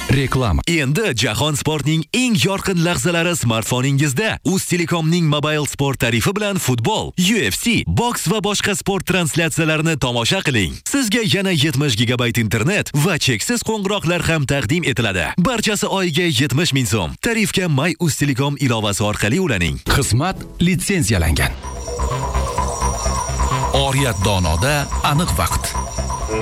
Reklama. Endi Jahon sportining eng yorqin lahzalari smartfoningizda. Uztelecomning Mobile Sport tarifi bilan futbol, UFC, boks va boshqa sport translyatsiyalarini tomosha qiling. Sizga yana 70 GB internet va cheksiz qo'ng'iroqlar ham taqdim etiladi. Barchasi oyiga 70 ming so'm. Tarifga My Uztelecom ilovasi orqali ulaning. Xizmat litsenziyalangan. Oriyat donoda aniq vaqt.